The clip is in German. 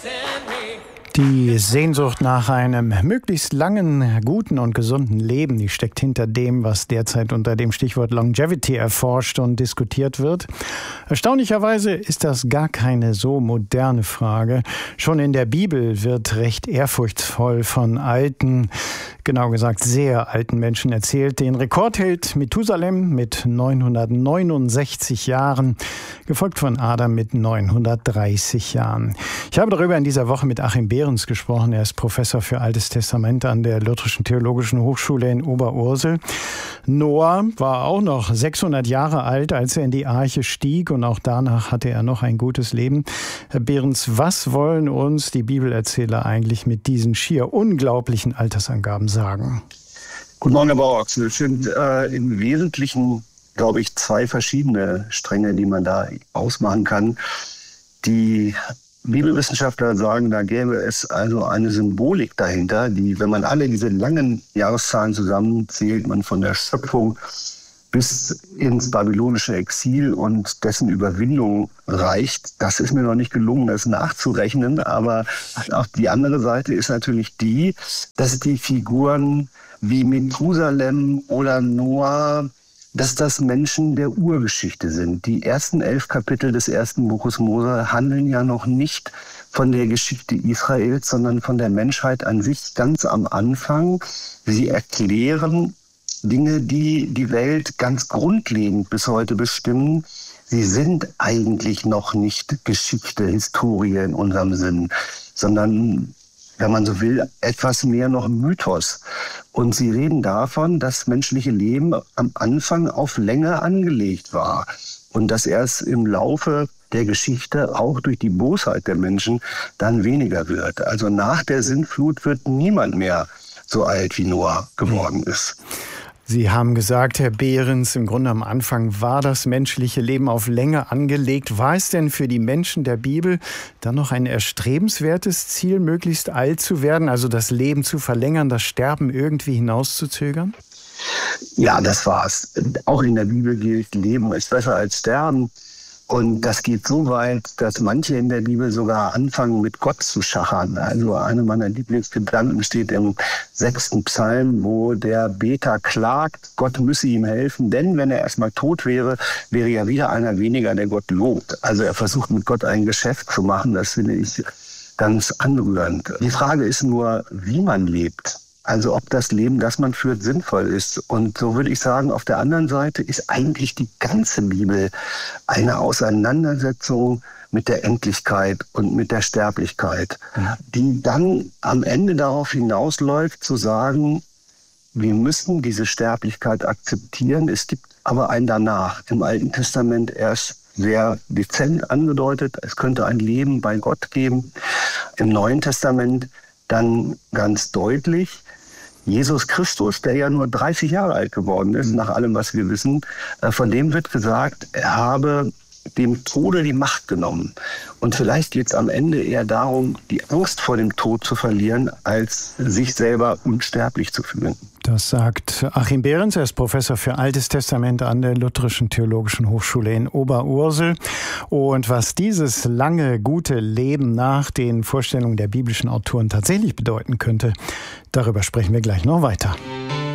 Die Sehnsucht nach einem möglichst langen, guten und gesunden Leben, die steckt hinter dem, was derzeit unter dem Stichwort Longevity erforscht und diskutiert wird. Erstaunlicherweise ist das gar keine so moderne Frage. Schon in der Bibel wird recht ehrfurchtsvoll von alten, genau gesagt sehr alten Menschen erzählt. Den Rekord hält Methusalem mit 969 Jahren, gefolgt von Adam mit 930 Jahren. Ich habe darüber in dieser Woche mit Achim Behrens gesprochen. Er ist Professor für Altes Testament an der Lutherischen Theologischen Hochschule in Oberursel. Noah war auch noch 600 Jahre alt, als er in die Arche stieg, und auch danach hatte er noch ein gutes Leben. Herr Behrens, was wollen uns die Bibelerzähler eigentlich mit diesen schier unglaublichen Altersangaben sagen? Guten Morgen, Herr Bauachsel. Es sind im Wesentlichen, glaube ich, zwei verschiedene Stränge, die man da ausmachen kann. Die Bibelwissenschaftler sagen, da gäbe es also eine Symbolik dahinter, die, wenn man alle diese langen Jahreszahlen zusammenzählt, man von der Schöpfung bis ins babylonische Exil und dessen Überwindung reicht. Das ist mir noch nicht gelungen, das nachzurechnen, aber auch die andere Seite ist natürlich die, dass die Figuren wie Methusalem oder Noah, dass das Menschen der Urgeschichte sind. Die ersten 11 Kapitel des ersten Buches Mose handeln ja noch nicht von der Geschichte Israels, sondern von der Menschheit an sich ganz am Anfang. Sie erklären Dinge, die die Welt ganz grundlegend bis heute bestimmen. Sie sind eigentlich noch nicht Geschichte, Historie in unserem Sinn, sondern, wenn man so will, etwas mehr noch Mythos. Und sie reden davon, dass menschliche Leben am Anfang auf Länge angelegt war und dass erst im Laufe der Geschichte auch durch die Bosheit der Menschen dann weniger wird. Also nach der Sintflut wird niemand mehr so alt wie Noah geworden ist. Sie haben gesagt, Herr Behrens, im Grunde am Anfang war das menschliche Leben auf Länge angelegt. War es denn für die Menschen der Bibel dann noch ein erstrebenswertes Ziel, möglichst alt zu werden, also das Leben zu verlängern, das Sterben irgendwie hinauszuzögern? Ja, das war's. Auch in der Bibel gilt, Leben ist besser als Sterben. Und das geht so weit, dass manche in der Bibel sogar anfangen, mit Gott zu schachern. Also einer meiner Lieblingsgedanken steht im 6. Psalm, wo der Beter klagt, Gott müsse ihm helfen, denn wenn er erstmal tot wäre, wäre ja wieder einer weniger, der Gott lobt. Also er versucht mit Gott ein Geschäft zu machen, das finde ich ganz anrührend. Die Frage ist nur, wie man lebt. Also ob das Leben, das man führt, sinnvoll ist. Und so würde ich sagen, auf der anderen Seite ist eigentlich die ganze Bibel eine Auseinandersetzung mit der Endlichkeit und mit der Sterblichkeit, die dann am Ende darauf hinausläuft, zu sagen, wir müssen diese Sterblichkeit akzeptieren. Es gibt aber ein Danach. Im Alten Testament erst sehr dezent angedeutet, es könnte ein Leben bei Gott geben. Im Neuen Testament dann ganz deutlich, Jesus Christus, der ja nur 30 Jahre alt geworden ist, nach allem, was wir wissen, von dem wird gesagt, er habe dem Tode die Macht genommen. Und vielleicht geht es am Ende eher darum, die Angst vor dem Tod zu verlieren, als sich selber unsterblich zu fühlen. Das sagt Achim Behrens, er ist Professor für Altes Testament an der Lutherischen Theologischen Hochschule in Oberursel. Und was dieses lange, gute Leben nach den Vorstellungen der biblischen Autoren tatsächlich bedeuten könnte, darüber sprechen wir gleich noch weiter.